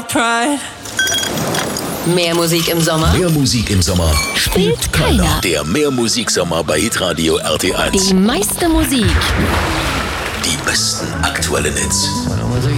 pride. Mehr Musik im Sommer? Mehr Musik im Sommer Spielt keiner. Der Mehrmusiksommer bei Hitradio RT1. Die meiste Musik. Die besten aktuellen Hits.